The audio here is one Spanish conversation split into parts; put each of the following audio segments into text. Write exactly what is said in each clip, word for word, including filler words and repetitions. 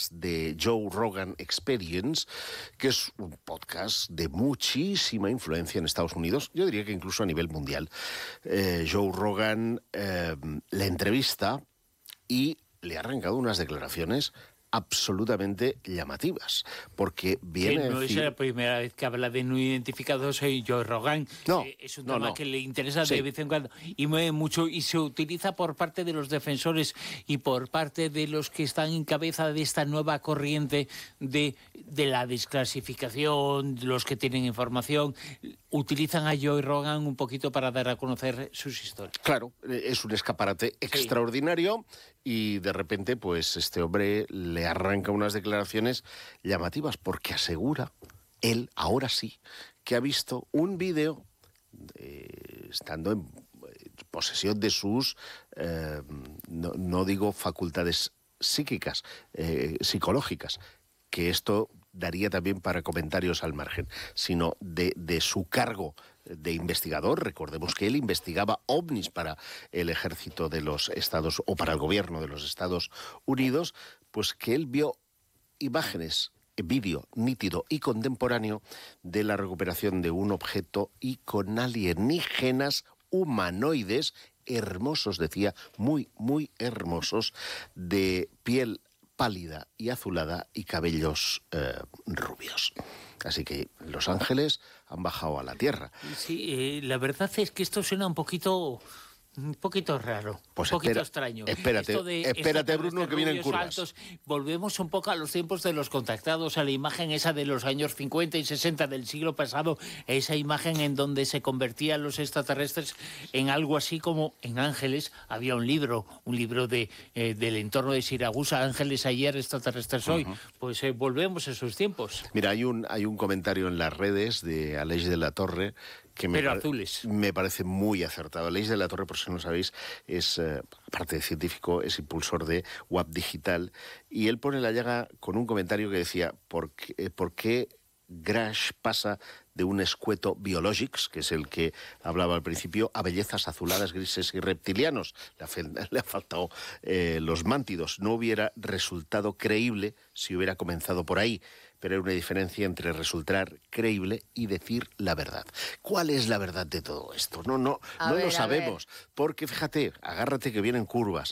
podcast de Joe Rogan Experience, que es un podcast de muchísima influencia en Estados Unidos, yo diría que incluso a nivel mundial. Eh, Joe Rogan eh, le entrevista y le ha arrancado unas declaraciones absolutamente llamativas, porque viene que no a decir... es la primera vez que habla de no identificado, soy Joe Rogan. No, eh, es un no, tema no. que le interesa Sí. de vez en cuando y mueve mucho, y se utiliza por parte de los defensores y por parte de los que están en cabeza de esta nueva corriente de, de la desclasificación, los que tienen información. Utilizan a Joe Rogan un poquito para dar a conocer sus historias. Claro, es un escaparate extraordinario y de repente pues este hombre le arranca unas declaraciones llamativas porque asegura, él ahora sí, que ha visto un vídeo eh, estando en posesión de sus, eh, no, no digo facultades psíquicas, eh, psicológicas, que esto daría también para comentarios al margen, sino de, de su cargo de investigador. Recordemos que él investigaba ovnis para el ejército de los Estados, o para el gobierno de los Estados Unidos, pues que él vio imágenes, vídeo nítido y contemporáneo de la recuperación de un objeto y con alienígenas humanoides hermosos, decía, muy, muy hermosos, de piel pálida y azulada y cabellos eh, rubios. Así que Los Ángeles han bajado a la tierra. Sí, eh, la verdad es que esto suena un poquito... Un poquito raro, pues un poquito espera, extraño. Espérate, Esto de espérate Bruno, que vienen curvas. Altos, volvemos un poco a los tiempos de los contactados, a la imagen esa de los años cincuenta y sesenta del siglo pasado, esa imagen en donde se convertían los extraterrestres en algo así como en Ángeles. Había un libro, un libro de, eh, del entorno de Siragusa, Ángeles ayer, extraterrestres hoy. Uh-huh. Pues eh, volvemos a esos tiempos. Mira, hay un, hay un comentario en las redes de Aleix de la Torre, que me, Pero pare azules. me parece muy acertado. Aleix de la Torre, por si no lo sabéis, es, eh, aparte de científico, es impulsor de W A P Digital, y él pone la llaga con un comentario que decía, ¿por qué, eh, ¿por qué Grash pasa de un escueto biologics, que es el que hablaba al principio, a bellezas azuladas, grises y reptilianos? Le ha, le ha faltado eh, los mántidos. No hubiera resultado creíble si hubiera comenzado por ahí, pero hay una diferencia entre resultar creíble y decir la verdad. ¿Cuál es la verdad de todo esto? No, no, a no ver, lo sabemos, porque fíjate, agárrate que vienen curvas.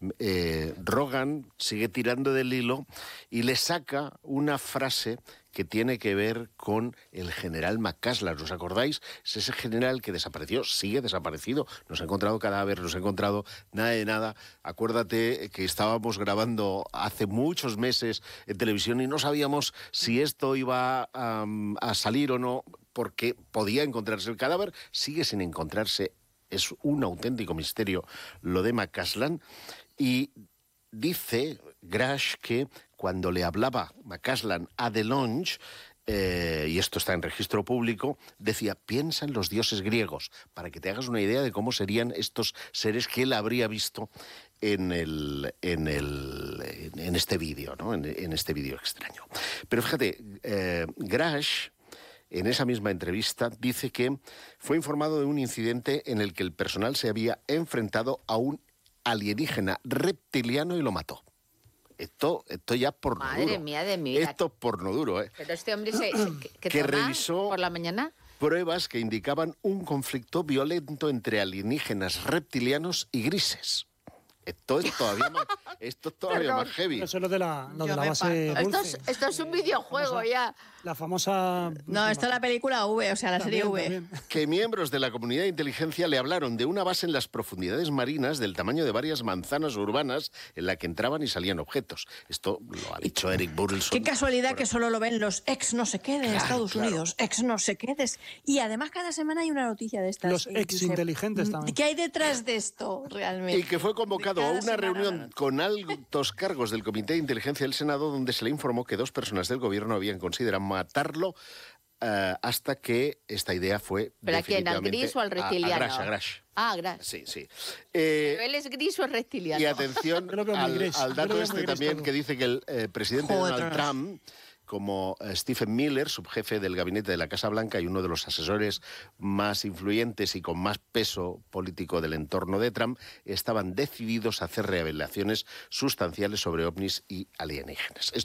Eh, Rogan sigue tirando del hilo y le saca una frase que tiene que ver con el general McCasland. ¿Os acordáis? Es ese general que desapareció, sigue desaparecido. Nos ha encontrado cadáveres, nos ha encontrado nada de nada. Acuérdate que estábamos grabando hace muchos meses en televisión y no sabíamos si esto iba a, a salir o no, porque podía encontrarse el cadáver. Sigue sin encontrarse. Es un auténtico misterio lo de McCasland. Y dice Grash que cuando le hablaba McCasland a DeLonge, eh, y esto está en registro público, decía, piensa en los dioses griegos, para que te hagas una idea de cómo serían estos seres que él habría visto en, el, en, el, en este vídeo, ¿no? en, en este vídeo extraño. Pero fíjate, eh, Grash, en esa misma entrevista, dice que fue informado de un incidente en el que el personal se había enfrentado a un alienígena reptiliano y lo mató. Esto, esto ya porno Madre duro. mía de mi vida. Esto porno duro, ¿eh? Pero este hombre se, se, que, que que toma revisó por la mañana pruebas que indicaban un conflicto violento entre alienígenas reptilianos y grises. Esto es todavía más, esto es todavía más heavy. Eso es lo de la, lo de la base esto es, esto es un videojuego famosa, ya. La famosa... No, esto es la película V, o sea, la también, serie V. También. Que miembros de la comunidad de inteligencia le hablaron de una base en las profundidades marinas del tamaño de varias manzanas urbanas en la que entraban y salían objetos. Esto lo ha dicho Eric Burleson. Qué casualidad por... que solo lo ven los ex no sé qué de claro, Estados claro. Unidos, ex no sé qué. De... Y además cada semana hay una noticia de estas. Los ex inteligentes también. ¿Qué hay detrás de esto realmente? Y que fue convocado a una semana, reunión ¿no? con altos cargos del Comité de Inteligencia del Senado, donde se le informó que dos personas del gobierno habían considerado matarlo uh, hasta que esta idea fue ¿Pero a quién? ¿Al gris o al reptiliano? A, a Grash, a Grash. Ah, Grash. Sí, sí. Eh, ¿Pero él es gris o es reptiliano? y atención al, al dato este también que dice que el eh, presidente Joder. Donald Trump, como Stephen Miller, subjefe del gabinete de la Casa Blanca y uno de los asesores más influyentes y con más peso político del entorno de Trump, estaban decididos a hacer revelaciones sustanciales sobre ovnis y alienígenas.